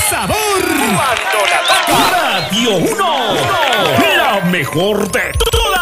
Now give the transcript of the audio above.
sabor. Cuando la toca Radio 1, la mejor de todas.